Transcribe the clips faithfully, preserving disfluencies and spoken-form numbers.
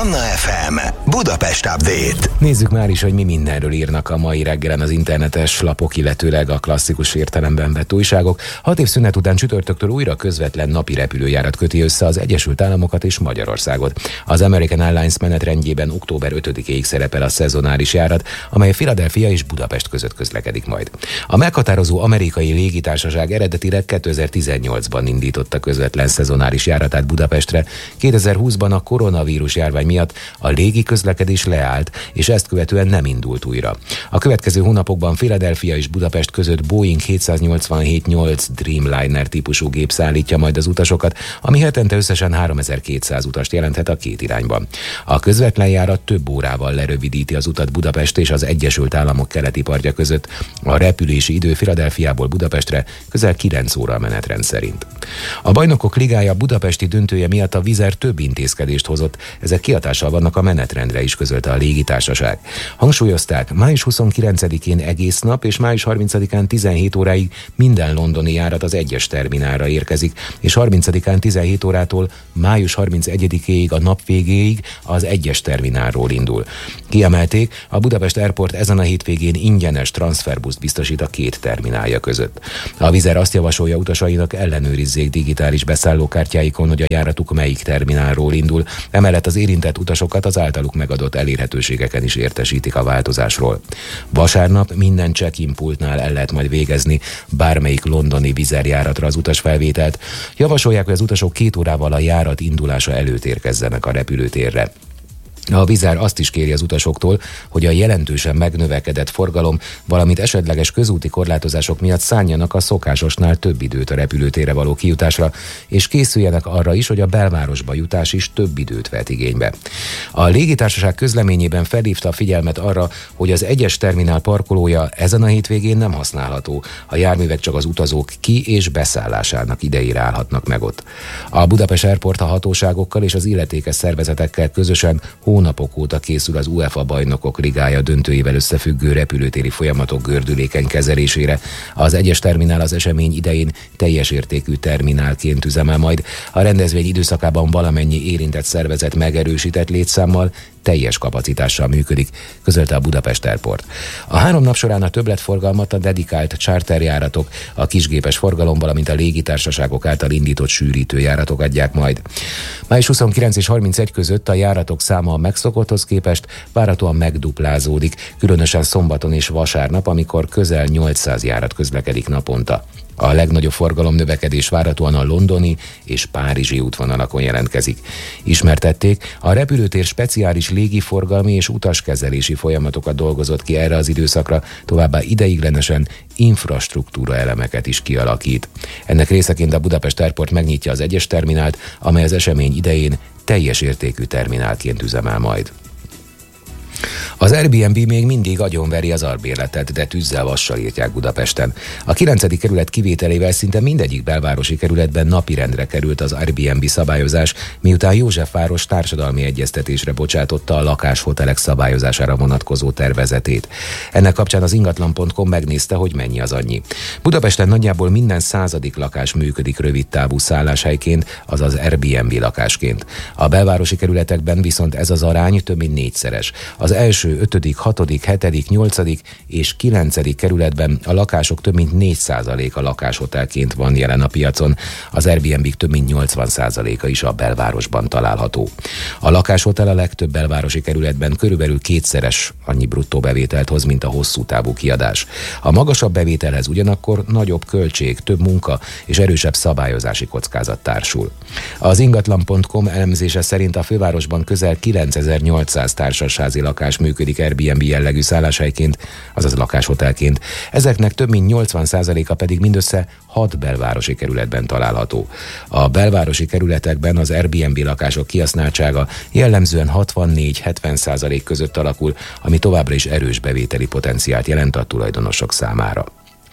Manna ef em Budapest Update. Nézzük már is, hogy mi mindenről írnak a mai reggelen az internetes lapok, illetőleg a klasszikus értelemben vett újságok. Hat év szünet után csütörtöktől újra közvetlen napi repülőjárat köti össze az Egyesült Államokat és Magyarországot. Az American Airlines menetrendjében október ötödikéig szerepel a szezonáris járat, amely Philadelphia és Budapest között közlekedik majd. A meghatározó amerikai légitársaság eredetileg kétezer-tizennyolcban indította közvetlen szezonáris járatát Budapestre. kétezer-húszban a koronavírus járvány miatt a légi közlekedés leállt, és ezt követően nem indult újra. A következő hónapokban Philadelphia és Budapest között Boeing hétszáznyolcvanhét nyolc Dreamliner típusú gép szállítja majd az utasokat, ami hetente összesen háromezer-kétszáz utast jelenthet a két irányban. A közvetlen járat több órával lerövidíti az utat Budapest és az Egyesült Államok keleti partja között. A repülési idő Philadelphiából Budapestre közel kilenc óra a menetrend szerint. A Bajnokok Ligája budapesti döntője miatt a Wizz Air több intézkedést hozott, ezek kihatással vannak a menetrendre is, közölte a légitársaság. Hangsúlyozták, május huszonkilencedikén egész nap és május harmincadikán tizenhét óráig minden londoni járat az egyes terminálra érkezik, és harmincadikán tizenhét órától május harmincegyedikéig a nap végéig az egyes terminálról indul. Kiemelték, a Budapest Airport ezen a hétvégén ingyenes transferbuszt biztosít a két terminálja között. A Wizz Air azt javasolja utasainak, ellenőrizzék digitális beszállókártyáikon, hogy a járatuk melyik terminálról indul, emellett az érintett utasokat az általuk megadott elérhetőségeken is értesítik a változásról. Vasárnap minden check-in pultnál el lehet majd végezni bármelyik londoni Wizz Air járatra az utasfelvételt. Javasolják, hogy az utasok két órával a járat indulása előtt érkezzenek a repülőtérre. A Wizz Air azt is kéri az utasoktól, hogy a jelentősen megnövekedett forgalom, valamint esetleges közúti korlátozások miatt szánjanak a szokásosnál több időt a repülőtérre való kijutásra, és készüljenek arra is, hogy a belvárosba jutás is több időt vett igénybe. A légitársaság közleményében felhívta a figyelmet arra, hogy az egyes terminál parkolója ezen a hétvégén nem használható, a járművek csak az utazók ki- és beszállásának idejére állhatnak meg ott. A Budapest Airport a hatóságokkal és az illetékes szervezetekkel közösen hónapok óta készül az UEFA Bajnokok Ligája döntőjével összefüggő repülőtéri folyamatok gördülékeny kezelésére. Az egyes terminál az esemény idején teljes értékű terminálként üzemel majd. A rendezvény időszakában valamennyi érintett szervezet megerősített létszámmal, teljes kapacitással működik, közölte a Budapest Airport. A három nap során a többletforgalmat a dedikált charterjáratok, a kisgépes forgalom, valamint a légitársaságok által indított sűrítőjáratok adják majd. május huszonkilenc és harmincegy között a járatok száma a megszokotthoz képest várhatóan megduplázódik, különösen szombaton és vasárnap, amikor közel nyolcszáz járat közlekedik naponta. A legnagyobb forgalom növekedés várhatóan a londoni és párizsi útvonalakon jelentkezik. Ismertették, a repülőtér speciális légiforgalmi és utaskezelési folyamatokat dolgozott ki erre az időszakra, továbbá ideiglenesen infrastruktúra elemeket is kialakít. Ennek részeként a Budapest Airport megnyitja az egyes terminált, amely az esemény idején teljes értékű terminálként üzemel majd. Az Airbnb még mindig agyonveri az albérletet, de tűzzel vassal írják Budapesten. A kilencedik kerület kivételével szinte mindegyik belvárosi kerületben napirendre került az Airbnb szabályozás, miután Józsefváros társadalmi egyeztetésre bocsátotta a lakáshotelek szabályozására vonatkozó tervezetét. Ennek kapcsán az ingatlan pont com megnézte, hogy mennyi az annyi. Budapesten nagyjából minden századik lakás működik rövidtávú szálláshelyként, azaz Airbnb lakásként. A belvárosi kerületekben viszont ez az arány több mint négyszeres. Az első, ötödik, hatodik, hetedik, nyolcadik és kilencedik kerületben a lakások több mint négy százaléka lakáshotelként van jelen a piacon, az Airbnb több mint nyolcvan százaléka is a belvárosban található. A lakáshotel a legtöbb belvárosi kerületben körülbelül kétszeres annyi bruttó bevételt hoz, mint a hosszú távú kiadás. A magasabb bevételhez ugyanakkor nagyobb költség, több munka és erősebb szabályozási kockázat társul. Az ingatlan pont com elemzése szerint a fővárosban közel kilencezer-nyolcszáz társasházi lakás működik Airbnb jellegű szálláshelyként, azaz lakáshotelként. Ezeknek több mint nyolcvan százaléka pedig mindössze hat belvárosi kerületben található. A belvárosi kerületekben az Airbnb lakások kihasználtsága jellemzően hatvannégy-hetven százalék között alakul, ami továbbra is erős bevételi potenciált jelent a tulajdonosok számára.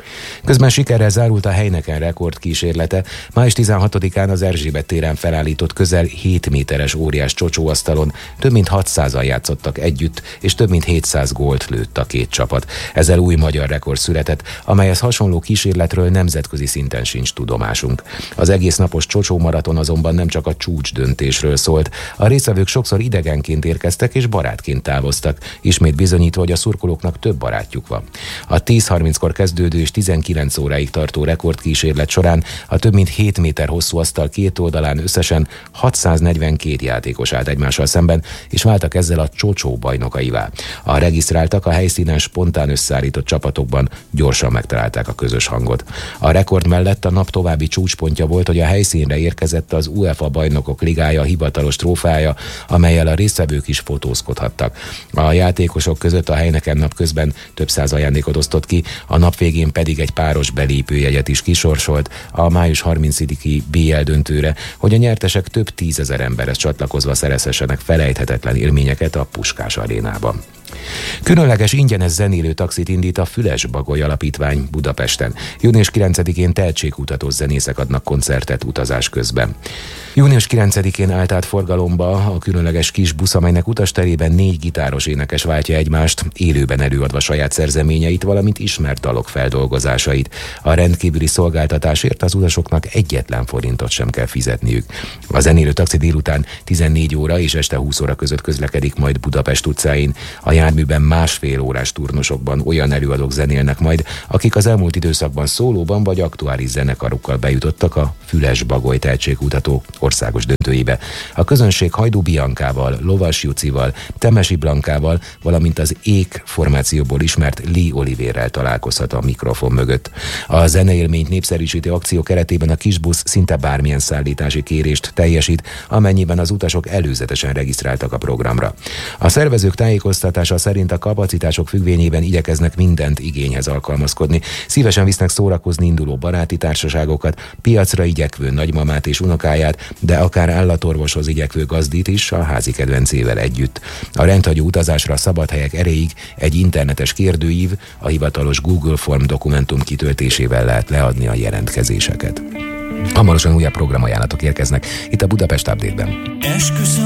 Közben sikerrel zárult a Heineken rekord kísérlete. május tizenhatodikán az Erzsébet téren felállított közel hét méteres óriás csocsóasztalon több mint hatszázan játszottak együtt, és több mint hétszáz gólt lőtt a két csapat. Ezzel új magyar rekord született, amelyhez hasonló kísérletről nemzetközi szinten sincs tudomásunk. Az egész napos csocsó maraton azonban nem csak a csúcs döntésről szólt. A résztvevők sokszor idegenként érkeztek és barátként távoztak, ismét bizonyítva, hogy a szurkolóknak több barátjuk van. A tíz harminckor kezdődő és tizenkilenc óráig tartó rekordkísérlet során a több mint hét méter hosszú asztal két oldalán összesen hatszáznegyvenkét játékos állt egymással szemben, és váltak ezzel a csocsó bajnokaivá. A regisztráltak a helyszínen spontán összeállított csapatokban gyorsan megtalálták a közös hangot. A rekord mellett a nap további csúcspontja volt, hogy a helyszínre érkezett az UEFA Bajnokok Ligája hivatalos trófeája, amellyel a résztvevők is fotózkodhattak. A játékosok között a Heineken nap közben több száz ajándékot osztott ki, a nap végén pedig egy páros belépőjegyet is kisorsolt a május harmincadiki bé el döntőre, hogy a nyertesek több tízezer emberhez csatlakozva szerezhessenek felejthetetlen élményeket a Puskás arénában. Különleges ingyenes zenélő taxit indít a Füles Bagoly Alapítvány Budapesten. június kilencedikén tehetségkutató zenészek adnak koncertet utazás közben. június kilencedikén állt át forgalomba a különleges kis busz, amelynek utasterében négy gitáros énekes váltja egymást, élőben előadva saját szerzeményeit, valamint ismert dalok feldolgozásait. A rendkívüli szolgáltatásért az utasoknak egyetlen forintot sem kell fizetniük. A zenélő taxi délután tizennégy óra és este húsz óra között közlekedik majd Budapest utcáin. A járműben másfél órás turnusokban olyan előadók zenélnek majd, akik az elmúlt időszakban szólóban vagy aktuális zenekarokkal bejutottak a Füles Bagoly tehetségkutató országos döntőibe. A közönség Hajdú Biankával, Lovas Jucival, Temesi Blankával, valamint az Ék formációból ismert Lee Olivérrel találkozhat a mikrofon mögött. A zeneélményt népszerűsítő akció keretében a kisbusz szinte bármilyen szállítási kérést teljesít, amennyiben az utasok előzetesen regisztráltak a programra. A szervezők tájékoztatása szerint a kapacitások függvényében igyekeznek mindent igényhez alkalmazkodni. Szívesen visznek szórakozni induló baráti társaságokat, piacra igyekvő nagymamát és unokáját, de akár állatorvoshoz igyekvő gazdit is a házi kedvencével együtt. A rendhagyó utazásra szabad helyek erejéig egy internetes kérdőív, a hivatalos Google Form dokumentum kitöltésével lehet leadni a jelentkezéseket. Hamarosan újabb programajánlatok érkeznek itt a Budapest Update-ben.